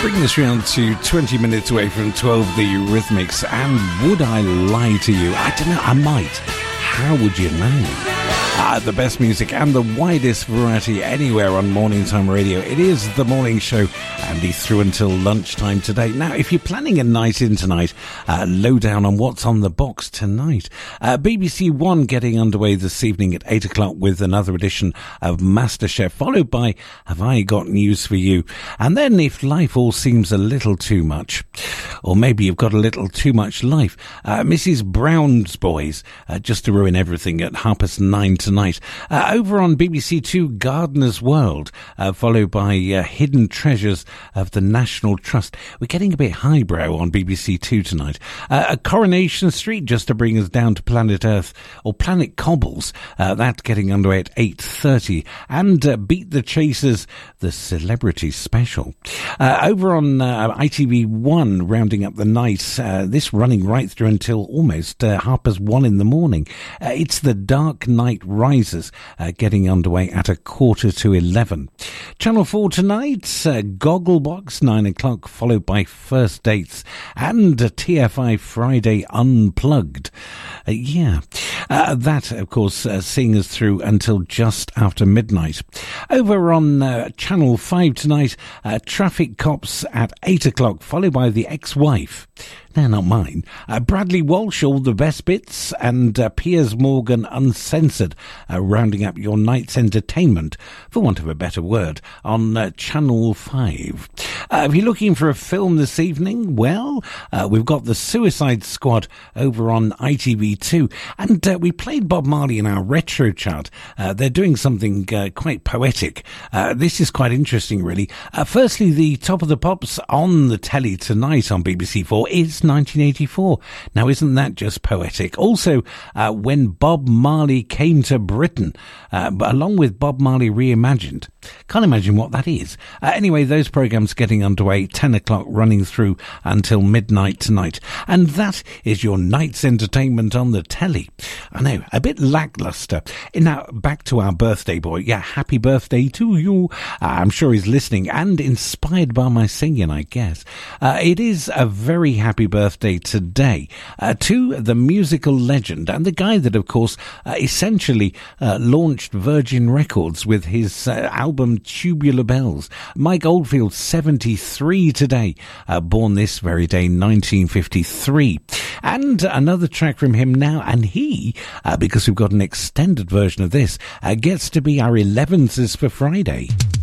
Bringing us round to 20 minutes away from 12, the Eurythmics. And would I lie to you? I don't know, I might. How would you know? The best music and the widest variety anywhere on Morning Time Radio. It is the morning show, Andy, through until lunchtime today. Now, if you're planning a night in tonight, lowdown on what's on the box tonight. BBC One getting underway this evening at 8 o'clock with another edition of MasterChef, followed by Have I Got News For You? And then If Life All Seems a Little Too Much, or maybe you've got a little too much life, Mrs. Brown's Boys, just to ruin everything at 9:30 tonight. Over on BBC Two, Gardener's World, followed by Hidden Treasures of the National Trust. We're getting a bit highbrow on BBC Two tonight. Coronation Street, just to bring us down to Planet Earth, or Planet Cobbles, that getting underway at 8:30. And Beat the Chasers, the Celebrity Special. Over on ITV1, rounding up the night, this running right through until almost 1:30 in the morning. It's The Dark Knight Rises, getting underway at 10:45. Channel 4 tonight, Gogglebox, 9 o'clock, followed by First Dates, and TFI Friday Unplugged. That, of course, seeing us through until just after midnight. Over on Channel 5 tonight, Traffic Cops at 8 o'clock, followed by The Ex-Wife. No, not mine. Bradley Walsh, All the Best Bits, and Piers Morgan Uncensored, rounding up your night's entertainment, for want of a better word, on Channel 5. If you're looking for a film this evening, well, we've got The Suicide Squad over on ITV2, and we played Bob Marley in our retro chart. They're doing something quite poetic. This is quite interesting, really. Firstly, the Top of the Pops on the telly tonight on BBC4 is 1984. Now, isn't that just poetic? Also, When Bob Marley Came to Britain, along with Bob Marley Reimagined. Can't imagine what that is. Anyway, those programmes getting underway, 10 o'clock, running through until midnight tonight. And that is your night's entertainment on the telly. I know, a bit lacklustre. Now, back to our birthday boy. Yeah, happy birthday to you. I'm sure he's listening and inspired by my singing, I guess. It is a very happy birthday today to the musical legend and the guy that, of course, essentially launched Virgin Records with his album Tubular Bells. Mike Oldfield, 73 today, born this very day, 1953. And another track from him now, and he, because we've got an extended version of this, gets to be our 11th for Friday.